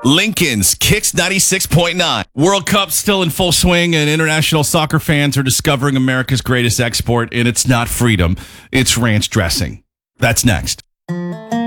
Lincoln's Kicks 96.9. World Cup still in full swing, and international soccer fans are discovering America's greatest export, and it's not freedom, it's ranch dressing. That's next.